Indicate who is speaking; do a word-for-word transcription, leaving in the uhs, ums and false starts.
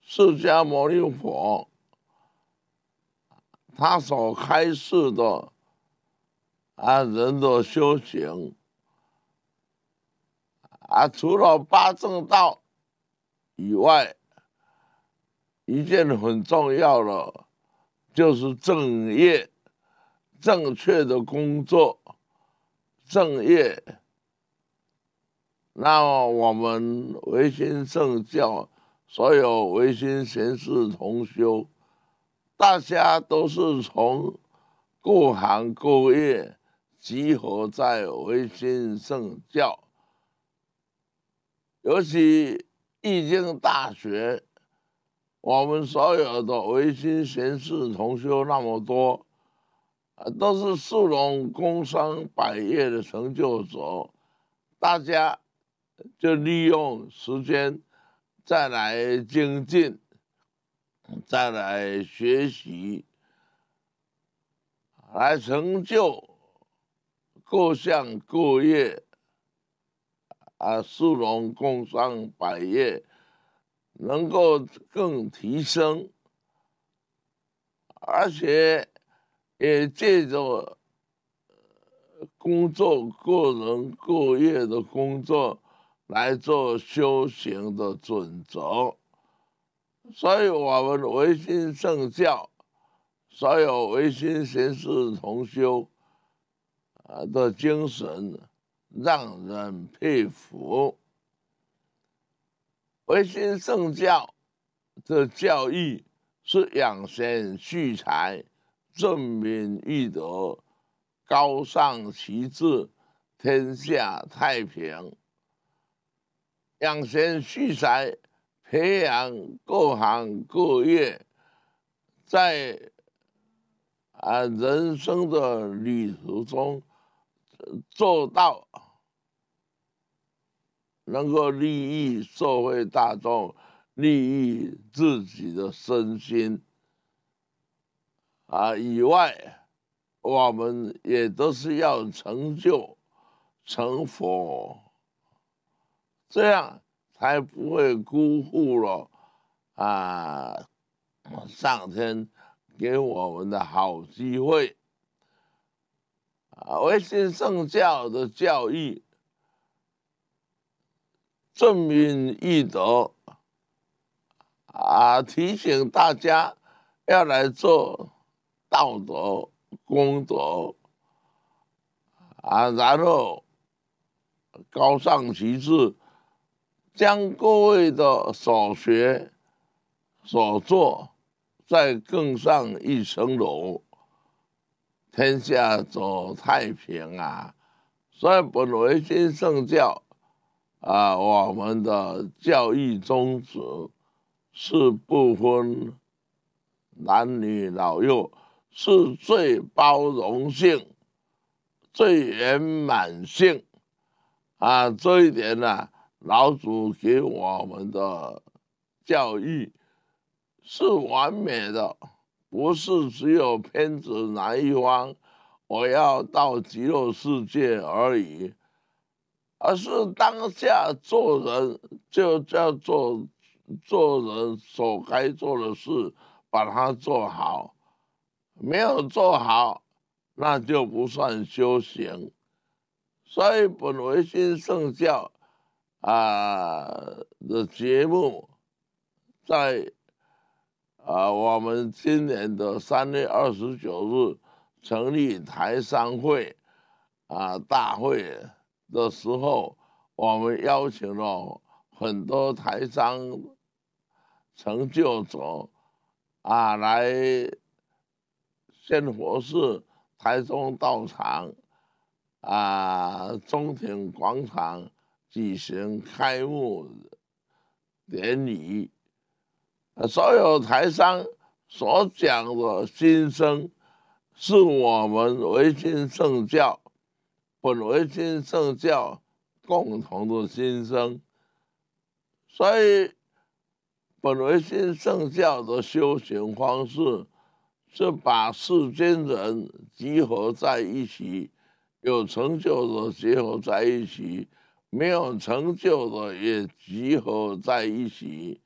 Speaker 1: 释迦牟尼佛他所开示的啊人的修行啊，除了八正道以外，一件很重要的就是正业，正确的工作，正业。那我们唯心圣教所有唯心贤士同修，大家都是从各行各业集合在唯心圣教，尤其易经大学，我们所有的唯心贤士同修那么多，都是殊荣工商百业的成就者，大家就利用时间再来精进，再来学习，来成就各项各业啊，殊荣工商百业，能够更提升，而且也借着工作个人各业的工作来做修行的准则。所以我们唯心圣教所有唯心贤士同修啊的精神让人佩服。唯心圣教的教义是养贤蓄才，正民育德，高尚其志，天下太平。养贤蓄才，培养各行各业，在啊人生的旅途中做到能够利益社会大众，利益自己的身心啊以外，我们也都是要成就成佛，这样才不会辜负了啊上天给我们的好机会。啊，唯心圣教的教义正民育德啊，提醒大家要来做道德功德啊，然后高尚其志，将各位的所学所做再更上一层楼，天下走太平啊！所以本唯心圣教啊，我们的教育宗旨是不分男女老幼，是最包容性、最圆满性啊！这一点呢、啊，老祖给我们的教育是完美的，不是只有偏执哪一方，我要到极乐世界而已，而是当下做人就叫做做人所该做的事，把它做好，没有做好，那就不算修行。所以本唯心圣教啊的节目，在啊我们今年的三月二十九日成立台商会啊大会的时候，我们邀请了很多台商成就者啊来仙佛寺台中道场啊中庭广场举行开幕典礼。所有台商所讲的心声，是我们唯心圣教本唯心圣教共同的心声。所以本唯心圣教的修行方式是把世间人集合在一起，有成就的结合在一起，没有成就的也集合在一起，